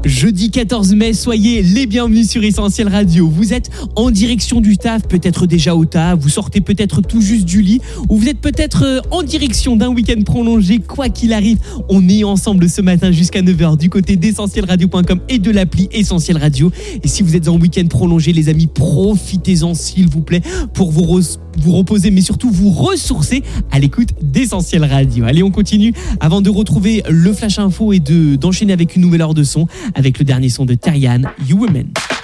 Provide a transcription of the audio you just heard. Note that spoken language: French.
Jeudi 14 mai, soyez les bienvenus sur Essentiel Radio. Vous êtes en direction du taf, peut-être déjà au taf, vous sortez peut-être tout juste du lit, ou vous êtes peut-être en direction d'un week-end prolongé. Quoi qu'il arrive, on est ensemble ce matin jusqu'à 9h du côté d'essentielradio.com et de l'appli Essentiel Radio. Et si vous êtes en week-end prolongé, les amis, profitez-en s'il vous plaît pour vous reposer, mais surtout vous ressourcer à l'écoute d'Essentiel Radio. Allez, on continue avant de retrouver le Flash Info et d'enchaîner avec une nouvelle heure de son avec le dernier son de Terrian, You Women.